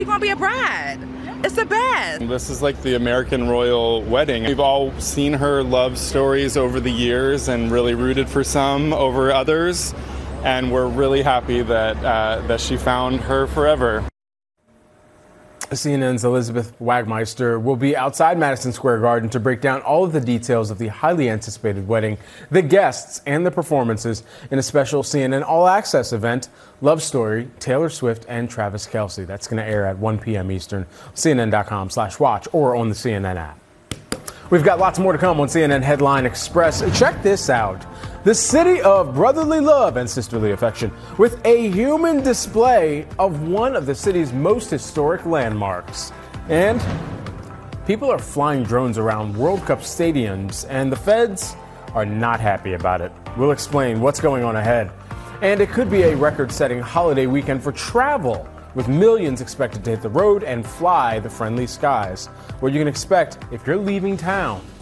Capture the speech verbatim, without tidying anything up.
You're gonna be a bride. It's the best. This is like the American royal wedding. We've all seen her love stories over the years and really rooted for some over others. And we're really happy that uh, that she found her forever. C N N's Elizabeth Wagmeister will be outside Madison Square Garden to break down all of the details of the highly anticipated wedding, the guests, and the performances in a special C N N All Access event, Love Story, Taylor Swift, and Travis Kelce. That's going to air at one p.m. Eastern, C N N dot com slash watch, or on the C N N app. We've got lots more to come on C N N Headline Express. Check this out. The city of brotherly love and sisterly affection, with a human display of one of the city's most historic landmarks. And people are flying drones around World Cup stadiums, and the feds are not happy about it. We'll explain what's going on ahead. And it could be a record-setting holiday weekend for travel, with millions expected to hit the road and fly the friendly skies. What you can expect if you're leaving town.